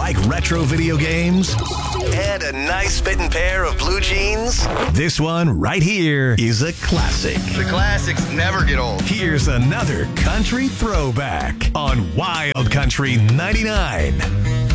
Like retro video games? And a nice fitting pair of blue jeans? This one right here is a classic. The classics never get old. Here's another country throwback on Wild Country 99.